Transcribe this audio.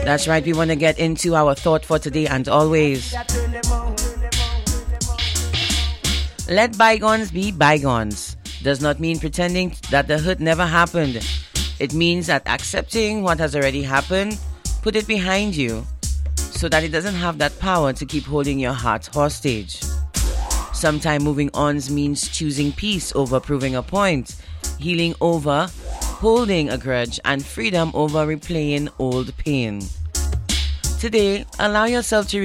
That's right, we want to get into our thought for today and always. Let bygones be bygones. Does not mean pretending that the hurt never happened. It means that accepting what has already happened, put it behind you, so that it doesn't have that power to keep holding your heart hostage. Sometimes moving on means choosing peace over proving a point, healing over holding a grudge, and freedom over replaying old pain. Today, allow yourself to